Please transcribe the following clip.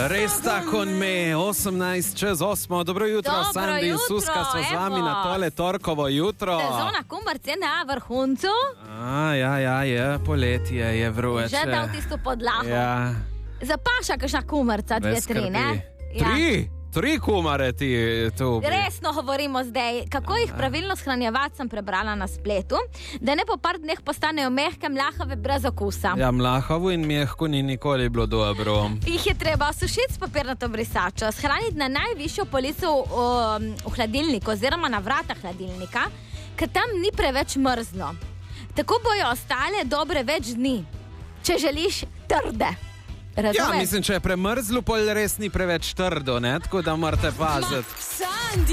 Res tako me, 18:08, dobro jutro, Sandi in Suska so z vami na tole torkovo jutro. Sezona kumaric je na vrhuncu. Ja, je poletje, je vroče. Že dal tisto podlago. Ja. Zapaša kakšna kumarica, 2-3, ne? Tri kumare ti tu. Resno govorimo zdaj, kako jih pravilno shranjevati, sem prebrala na spletu, da ne po par dneh postanejo mehke, mlahave, brez okusa. Ja, mlahavo in mehko ni nikoli bilo dobro. Jih je treba sušiti s papirnato brisačo, shraniti na najvišjo polico v hladilniku oziroma na vrata hladilnika, ker tam ni preveč mrzlo. Tako bojo ostale dobre več dni, če želiš trde. Ja, mislim, če je premrzlo, pol res ni preveč trdo, ne? Tako da morate paziti.